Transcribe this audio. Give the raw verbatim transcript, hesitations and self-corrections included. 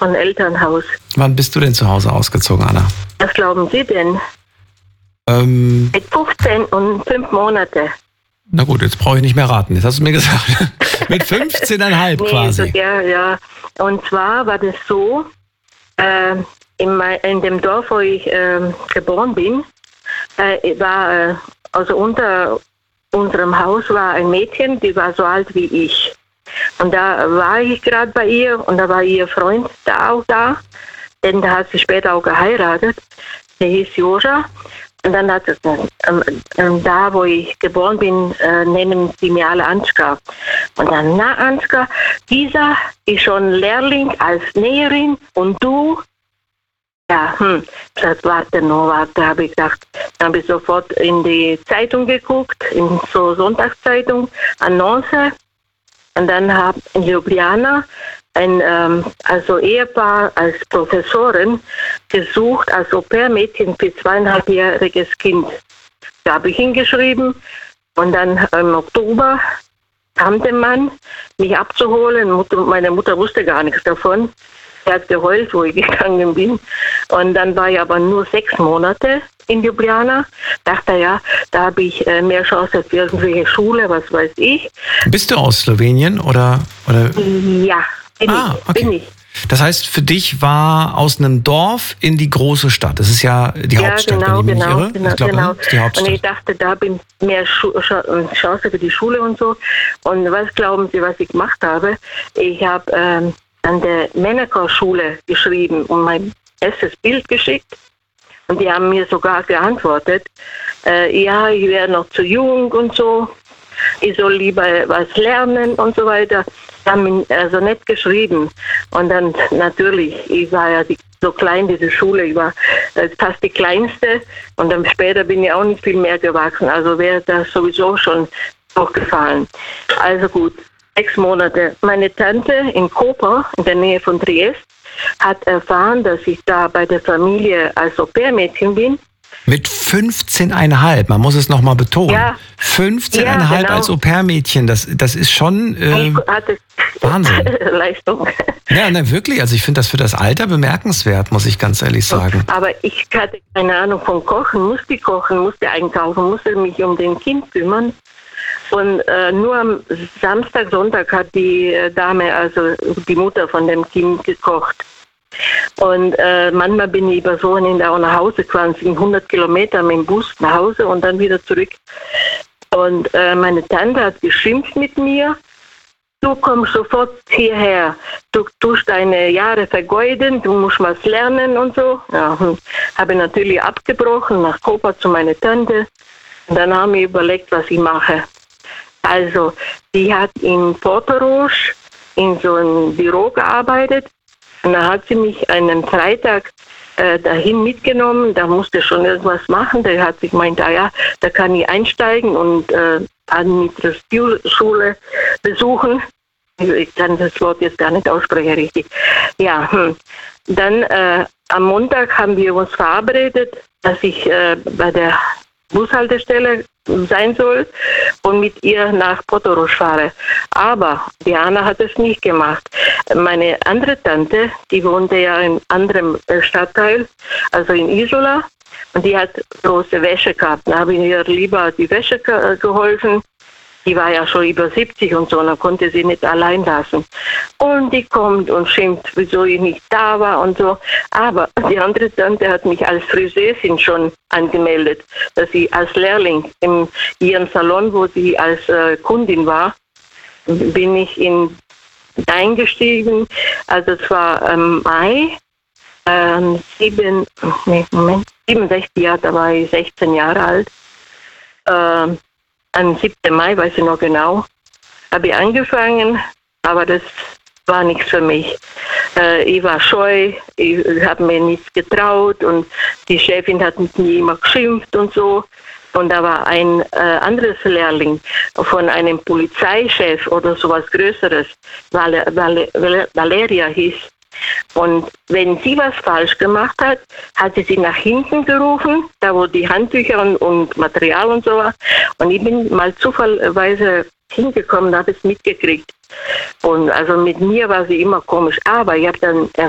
von Elternhaus. Wann bist du denn zu Hause ausgezogen, Anna? Was glauben Sie denn? Ähm, Mit fünfzehn und fünf Monate. Na gut, jetzt brauche ich nicht mehr raten. Jetzt hast du mir gesagt. Mit fünfzehn Komma fünf Nee, quasi. so, ja, ja. Und zwar war das so, äh, in, mein, in dem Dorf, wo ich äh, geboren bin, äh, war, äh, also unter unserem Haus war ein Mädchen, die war so alt wie ich. Und da war ich gerade bei ihr und da war ihr Freund da auch da, denn da hat sie später auch geheiratet. Der hieß Joja. Und dann hat es, ähm, ähm, da wo ich geboren bin, äh, nennen sie mir alle Ansgar. Und dann, na Ansgar, dieser ist schon Lehrling als Näherin und du? Ja, hm, das warte nur, warte, habe ich gedacht. Dann habe ich sofort in die Zeitung geguckt, in so Sonntagszeitung, Annonce. Und dann habe ich in Ljubljana ein ähm, also Ehepaar als Professorin gesucht, als Au-pair-Mädchen für zweieinhalbjähriges Kind. Da habe ich hingeschrieben und dann im Oktober kam der Mann, mich abzuholen. Mutter, meine Mutter wusste gar nichts davon. Sie hat geheult, wo ich gegangen bin. Und dann war ich aber nur sechs Monate in Ljubljana. Dachte, ja, da habe ich äh, mehr Chance für irgendwelche Schule, was weiß ich. Bist du aus Slowenien oder? oder? Ja, bin ah, ich. okay. Bin ich. Das heißt, für dich war aus einem Dorf in die große Stadt. Das ist ja die ja, Hauptstadt, genau, wenn ich mich genau, nicht irre. Genau, ich glaube, genau. das ist die Hauptstadt. Und ich dachte, da bin ich mehr Schu- Chance für die Schule und so. Und was glauben Sie, was ich gemacht habe? Ich habe ähm, an der Männerchorschule geschrieben und mein erstes Bild geschickt. Und die haben mir sogar geantwortet, äh, ja, ich wäre noch zu jung und so. Ich soll lieber was lernen und so weiter. Die haben also nett geschrieben. Und dann natürlich, ich war ja die, so klein, diese Schule, ich war fast die kleinste. Und dann später bin ich auch nicht viel mehr gewachsen. Also wäre das sowieso schon durchgefallen. Also gut, sechs Monate. Meine Tante in Koper, in der Nähe von Triest, hat erfahren, dass ich da bei der Familie als Au-pair-Mädchen bin. Mit fünfzehn Komma fünf, man muss es nochmal betonen. Ja. fünfzehn Komma fünf Ja, genau. als Au-pair-Mädchen, das, das ist schon äh, Ich hatte Wahnsinn. Leistung. Ja, ne, wirklich. Also ich finde das für das Alter bemerkenswert, muss ich ganz ehrlich sagen. Aber ich hatte keine Ahnung vom Kochen, musste kochen, musste einkaufen, musste mich um den Kind kümmern. Und äh, nur am Samstag, Sonntag hat die Dame, also die Mutter von dem Kind, gekocht. Und äh, manchmal bin ich über so einen auch nach Hause gefahren, sind hundert Kilometer mit dem Bus nach Hause und dann wieder zurück. Und äh, meine Tante hat geschimpft mit mir. Du kommst sofort hierher. Du tust deine Jahre vergeuden, du musst was lernen und so. Ja, hm. Habe natürlich abgebrochen nach Koper zu meiner Tante. Und dann haben wir überlegt, was ich mache. Also, die hat in Portorož in so einem Büro gearbeitet. Und da hat sie mich einen Freitag äh, dahin mitgenommen. Da musste schon irgendwas machen. Da hat sie gemeint, ah ja, da kann ich einsteigen und äh, Administrativschule besuchen. Ich kann das Wort jetzt gar nicht aussprechen, richtig. Ja, hm. Dann äh, am Montag haben wir uns verabredet, dass ich äh, bei der Bushaltestelle sein soll und mit ihr nach Portorož fahre. Aber Diana hat es nicht gemacht. Meine andere Tante, die wohnte ja in einem anderen Stadtteil, also in Isola, und die hat große Wäsche gehabt. Da habe ich ihr lieber die Wäsche ge- geholfen. Die war ja schon über siebzig und so, und dann konnte sie nicht allein lassen. Und die kommt und schimpft, wieso ich nicht da war und so. Aber die andere Tante hat mich als Friseurin schon angemeldet, dass sie als Lehrling in ihrem Salon, wo sie als äh, Kundin war, bin ich in, eingestiegen. Also es war im Mai, ähm, sieben, nee, Moment, siebenundsechzig Jahre, da war ich sechzehn Jahre alt. Ähm, Am siebten Mai, weiß ich noch genau, habe ich angefangen, aber das war nichts für mich. Äh, ich war scheu, ich habe mir nichts getraut und die Chefin hat mit mir immer geschimpft und so. Und da war ein äh, anderes Lehrling von einem Polizeichef oder sowas Größeres, Val- Val- Valeria hieß. Und wenn sie was falsch gemacht hat, hat sie sie nach hinten gerufen, da wo die Handtücher und, und Material und so war. Und ich bin mal zufallsweise hingekommen und habe es mitgekriegt. Und also mit mir war sie immer komisch. Aber ich habe dann